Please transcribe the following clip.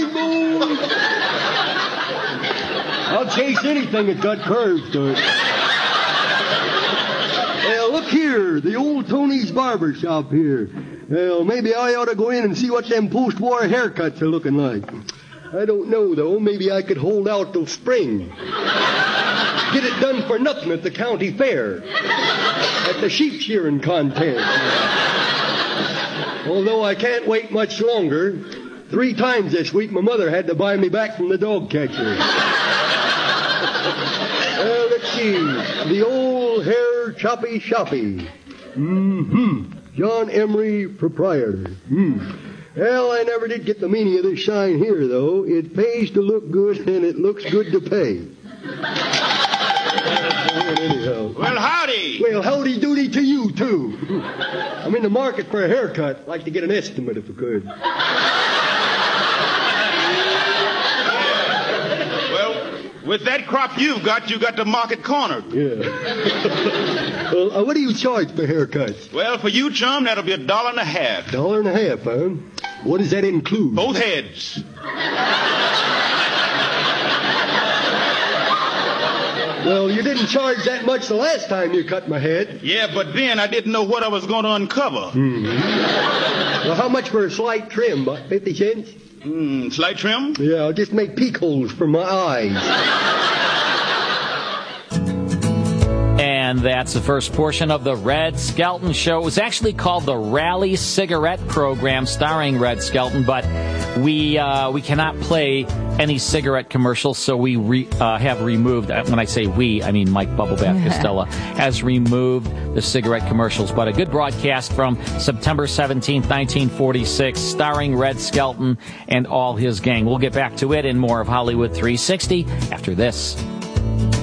boom. I'll chase anything that's got curves to it. Well, look here, the old Tony's barber shop here. Well, maybe I ought to go in and see what them post-war haircuts are looking like. I don't know, though. Maybe I could hold out till spring. Get it done for nothing at the county fair. At the sheep shearing contest. Although I can't wait much longer. 3 times this week my mother had to buy me back from the dog catcher. Well, let's see. The old hair choppy shoppy. John Emery, proprietor. Well, I never did get the meaning of this sign here, though. It pays to look good, and it looks good to pay. Anyhow. Well, howdy. Well, howdy doody to you, too. I'm in the market for a haircut. I'd like to get an estimate if I could. With that crop you got the market cornered. Yeah. Well, what do you charge for haircuts? Well, for you, chum, that'll be $1.50. $1.50, huh? What does that include? Both heads. Well, you didn't charge that much the last time you cut my head. Yeah, but then I didn't know what I was going to uncover. Well, how much for a slight trim? About 50 cents? Slight trim? Yeah, I'll just make peek holes for my eyes. And that's the first portion of the Red Skelton Show. It was actually called the Rally Cigarette Program, starring Red Skelton, but we cannot play any cigarette commercials, so we have removed, when I say we, I mean Mike Bubblebath Costello, has removed the cigarette commercials. But a good broadcast from September 17th, 1946, starring Red Skelton and all his gang. We'll get back to it and more of Hollywood 360 after this.